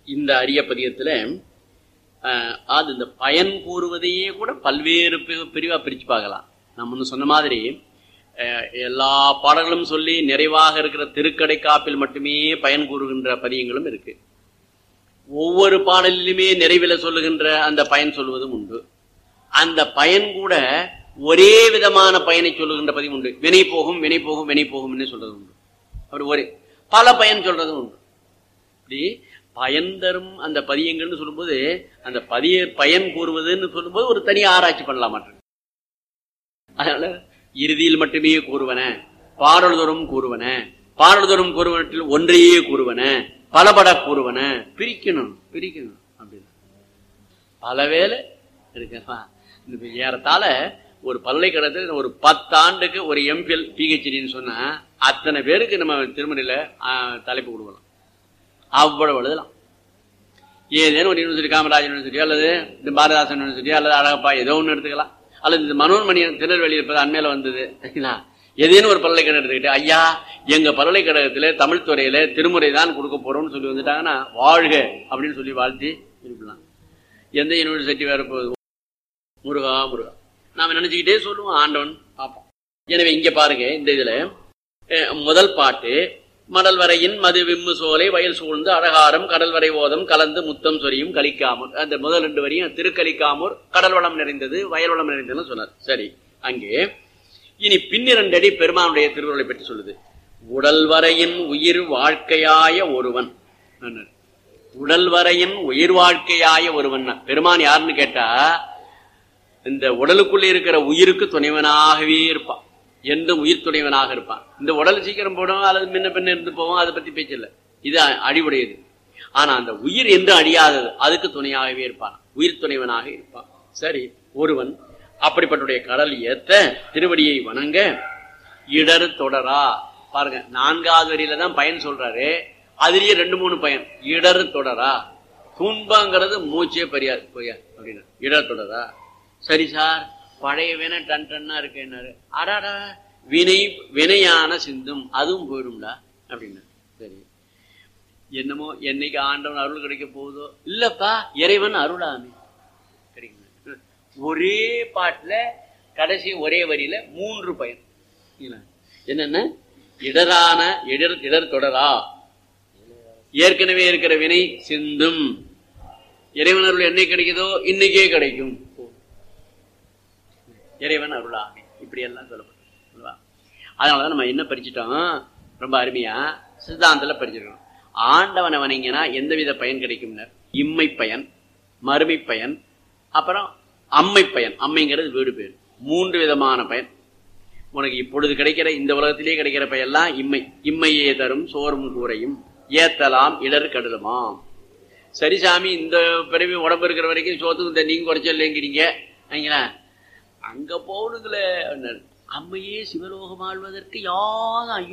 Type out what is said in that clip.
இந்த அரிய பதியத்துல அது இந்த பயன் கூறுவதையே கூட பல்வேறு பிரிவா பிரிச்சு பார்க்கலாம். நம்ம முன்ன சொன்ன மாதிரி எல்லா பாடல்களும் சொல்லி நிறைவாக இருக்கிற திருக்கடை காப்பில் மட்டுமே பயன் கூறுகின்ற பதியங்களும் இருக்கு. ஒவ்வொரு பாடலிலுமே நிறைவில சொல்லுகின்ற அந்த பயன் சொல்லுவதும் உண்டு. அந்த பயன் கூட ஒரே விதமான பயனை சொல்லுகின்ற பதியம் உண்டு. வினை போகும் வினை போகும் வினை போகும் சொல்றது உண்டு. அப்படி ஒரே பல பயன் சொல்றதும் உண்டு. அப்படி பயன் தரும் அந்த பதியங்கள்னு சொல்லும்போது அந்த பயன் கூறுவதுன்னு சொல்லும்போது ஒரு தனி ஆராய்ச்சி பண்ணலாம். அதனால இறுதியில் மட்டுமே கூறுவன, பாடல்தோறும் கூறுவன, பாடல்தோறும் கூறுவனத்தில் ஒன்றையே கூறுவன, பலபட கூறுவன, பிரிக்கணும் பிரிக்கணும் அப்படின்னு பல வேலை இருக்குப்பா. ஏறத்தால ஒரு பல்கலைக்கழகத்தில் ஒரு 10 ஆண்டுக்கு ஒரு எம்பிஎல் பிஹெச்டின்னு சொன்னா அத்தனை பேருக்கு நம்ம திருமணில தலைப்பு கொடுக்கலாம். அவ்வளவு எழுதலாம். ஏதேனும் ஒரு யூனிவர்சிட்டி, காமராஜ் யூனிவர்சிட்டி அல்லது இந்த பாரதாசன் யூனிவர்சிட்டி அல்லது அழகப்பா ஏதோ ஒன்று எடுத்துக்கலாம். அல்லது இந்த மனோன்மணியன் திருநெல்வேலி இருப்பது அண்மையில வந்தது. ஏதேனும் ஒரு பல்கலைக்கழகம் எடுத்துக்கிட்டு ஐயா எங்க பல்கலைக்கழகத்துல தமிழ் துறையில திருமுறை தான் கொடுக்க போறோம்னு சொல்லி வந்துட்டாங்கன்னா வாழ்க அப்படின்னு சொல்லி வாழ்த்தி இருக்கலாம். எந்த யூனிவர்சிட்டி வேற போகுது? முருகா முருகா நாம நினைச்சுக்கிட்டே சொல்லுவோம், ஆண்டவன் பார்ப்போம். எனவே இங்க பாருங்க, இந்த இதுல முதல் பாட்டு மடல் வரையின் மது விம்மு சோலை வயல் சூழ்ந்து அழகாரம் கடல் வரை ஓதம் கலந்து முத்தம் சொரியும் கலிக்காமூர். அந்த முதல் 2 வரையும் திருக்கலிக்காமூர் கடல் வளம் நிறைந்தது வயல் வளம் நிறைந்ததுன்னு சொன்னார். சரி, அங்கே இனி பின்னிரண்டு அடி பெருமானுடைய திருவுருளை பற்றி சொல்லுது. உடல் வரையின் உயிர் வாழ்க்கையாய ஒருவன். உடல் வரையின் உயிர் வாழ்க்கையாய ஒருவன் பெருமான் யாருன்னு கேட்டா இந்த உடலுக்குள்ளே இருக்கிற உயிருக்கு துணைவனாகவே இருப்பான். என்றும் உயிர் துணைவனாக இருப்பான். இந்த உடல் சீக்கிரம் போடும் அல்லது முன்ன பின்ன இருந்து போவோம், அதை பத்தி பேச்சு இல்லை. இது அழிவுடையது. ஆனா அந்த உயிர் என்று அழியாதது, அதுக்கு துணையாகவே இருப்பான், உயிர் துணைவனாக இருப்பான். சரி, ஒருவன் அப்படிப்பட்டுடைய கடல் ஏத்த திருவடியை வணங்க இடர் தொடரா. பாருங்க, 4வது வரியில தான் பயன் சொல்றாரு. அதுலயே 2-3 பயன். இடர் தொடரா, துன்பங்கிறது மூச்சே பெரியாது அப்படின்னு இடர் தொடரா. சரி சார், பழைய வினை டன் டன்னா இருக்கு என்னாரு. அடாடா, வினையான சிந்தும் அதுவும் போயிடும்டா அப்படின்னு. சரி, என்னமோ என்னைக்கு ஆண்டவன் அருள் கிடைக்க போகுதோ இல்லப்பா, இறைவன் அருளாமே கிடைக்கும். ஒரே பாட்டுல கடைசி ஒரே வரியில 3 பயன். என்னென்ன? இடரான இடர் தொடரா, ஏற்கனவே இருக்கிற வினை சிந்தும், இறைவன் அருள் என்னைக்கு கிடைக்குதோ இன்னைக்கே கிடைக்கும், இறைவன் அருளாமே, இப்படி எல்லாம் சொல்லப்படும். அதனாலதான் நம்ம என்ன படிச்சுட்டோம், ரொம்ப அருமையா சித்தாந்தத்துல படிச்சிருக்கோம். ஆண்டவனை வணங்கினா எந்தவித பயன் கிடைக்கும்? இம்மை பயன், மறுமை பயன், அப்புறம் அம்மை பயன். அம்மைங்கிறது வீடு பேர். 3 விதமான பயன் உனக்கு இப்பொழுது கிடைக்கிற இந்த உலகத்திலேயே கிடைக்கிற பயன்லாம் இம்மை. இம்மையே தரும் சோறும் கூரையும் ஏத்தலாம் இடர் கடுலுமாம். சரி சாமி, இந்த பிறவி உடம்பு இருக்கிற வரைக்கும் சோத்துக்கு தண்ணியும் குறைச்சல்லைங்கிறீங்க, அங்க போகணுங்களே. அம்மையே சிவலோகம் ஆழ்வதற்கு யாரும்